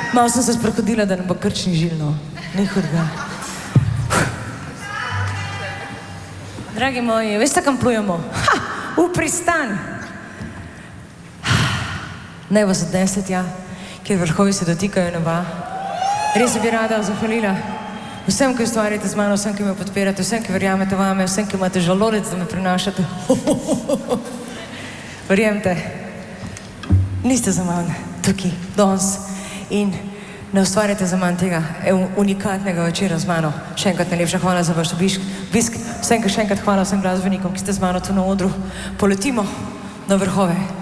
Malo sem se sprehodila, da ne bo krčni žilno. Ni hudega. Dragi moji, veste, kam plujemo? V pristan! Naj vas odnese tja, kjer vrhovi se dotikajo neba. Res bi rada zahvalila vsem, ki ustvarjate z mano, vsem, ki me podpirate, vsem, ki verjamete vame, vsem, ki imate žalodec, da me prinašate. Verjemte, niste za manj tukaj, danes in ne ustvarjate za manj tega unikatnega večera z mano. Še enkrat najlepša hvala za vaš obisk. Vsem, še enkrat hvala vsem glasbenikom, ki ste z mano tu na odru. Poletimo na vrhove.